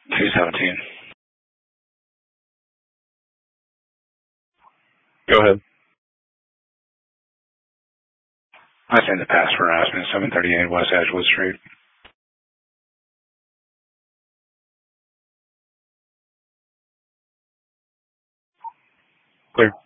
217. Go ahead. I sent the pass for harassment, 738 West Edgewood Street. Clear.